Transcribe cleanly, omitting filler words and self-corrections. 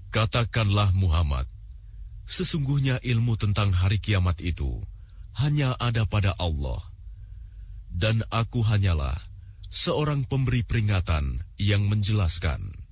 Katakanlah Muhammad, sesungguhnya ilmu tentang hari kiamat itu hanya ada pada Allah, dan aku hanyalah seorang pemberi peringatan yang menjelaskan.